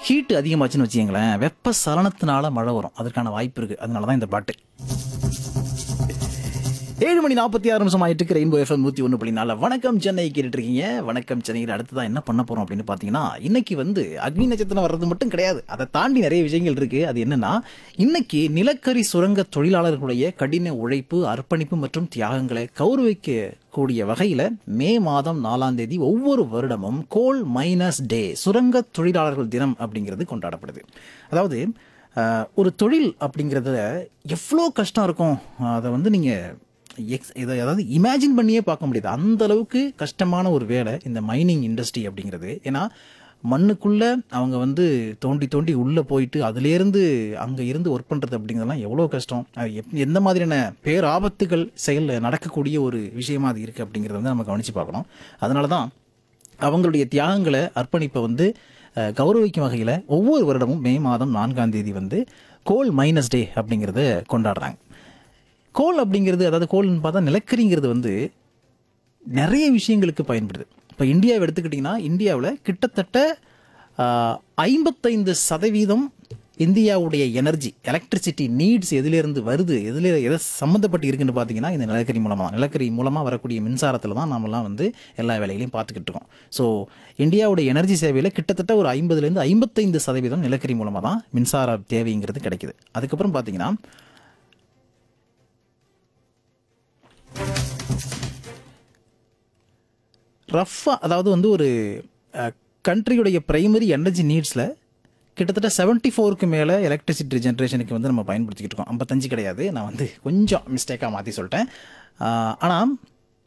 Heat அதிகமாச்சுன்னு வச்சுக்கங்களேன், வெப்ப சலனத்தினால மழை வரும். அதற்கான வாய்ப்பு இருக்குது. அதனால தான் இந்த பாட்டு. 7:46 ஆயிட்டு இருக்கு. ரெயின்போ எஃப்எம் 101.4 வணக்கம் சென்னை கேட்டுட்டு இருக்கீங்க. வணக்கம் சென்னையில் அடுத்ததான் என்ன பண்ண போறோம் அப்படின்னு பார்த்தீங்கன்னா, இன்னைக்கு அக்னி நட்சத்திரம் வர்றது மட்டும் கிடையாது, அதை தாண்டி நிறைய விஷயங்கள் இருக்கு. அது என்னன்னா, இன்னைக்கு நிலக்கரி சுரங்க தொழிலாளர்களுடைய கடின உழைப்பு, அர்ப்பணிப்பு மற்றும் தியாகங்களை கௌரவிக்க கூடிய வகையில் மே மாதம் 4ஆம் தேதி ஒவ்வொரு வருடமும் கோல் மைனஸ் டே, சுரங்க தொழிலாளர்கள் தினம் அப்படிங்கிறது கொண்டாடப்படுது. அதாவது ஒரு தொழில் அப்படிங்கிறத எவ்வளோ கஷ்டம் இருக்கும், அதை நீங்கள் அதாவது இமேஜின் பண்ணியே பார்க்க முடியாது. அந்த அளவுக்கு கஷ்டமான ஒரு வேலை இந்த மைனிங் இண்டஸ்ட்ரி அப்படிங்கிறது. ஏன்னா மண்ணுக்குள்ளே அவங்க தோண்டி தோண்டி உள்ளே போயிட்டு அதுலேருந்து அங்கே இருந்து ஒர்க் பண்ணுறது அப்படிங்கிறதுலாம் எவ்வளோ கஷ்டம், எந்த மாதிரியான பேராபத்துகள் செயலில் நடக்கக்கூடிய ஒரு விஷயமா அது இருக்குது அப்படிங்கிறத நம்ம கவனித்து பார்க்கணும். அதனால தான் அவங்களுடைய தியாகங்களை, அர்ப்பணிப்பை கௌரவிக்கும் வகையில் ஒவ்வொரு வருடமும் மே மாதம் 4ஆம் தேதி கோல் மைனஸ் டே அப்படிங்கிறத கொண்டாடுறாங்க. கோல் அப்படிங்கிறது, அதாவது கோல்னு பார்த்தா நிலக்கரிங்கிறது நிறைய விஷயங்களுக்கு பயன்படுது. இப்போ இந்தியாவை எடுத்துக்கிட்டிங்கன்னா, இந்தியாவில் கிட்டத்தட்ட 55% இந்தியாவுடைய எனர்ஜி, எலக்ட்ரிசிட்டி நீட்ஸ் எதிலிருந்து வருது, எதை சம்மந்தப்பட்டு இருக்குன்னு பார்த்தீங்கன்னா இந்த நிலக்கரி மூலமாக வரக்கூடிய மின்சாரத்தில் தான் நம்மலாம் எல்லா வேலைகளையும் பார்த்துக்கிட்டு இருக்கோம். ஸோ இந்தியாவுடைய எனர்ஜி சேவையில் கிட்டத்தட்ட ஒரு 50% 55% நிலக்கரி மூலமாக தான் மின்சார தேவைங்கிறது கிடைக்குது. அதுக்கப்புறம் பார்த்தீங்கன்னா ரஃப்பாக, அதாவது ஒரு கண்ட்ரியுடைய பிரைமரி எனர்ஜி நீட்ஸில் கிட்டத்தட்ட 74க்கு மேலே எலக்ட்ரிசிட்டி ஜென்ரேஷனுக்கு நம்ம பயன்படுத்திக்கிட்டு இருக்கோம். 55 கிடையாது, நான் கொஞ்சம் மிஸ்டேக்காக மாற்றி சொல்லிட்டேன். ஆனால்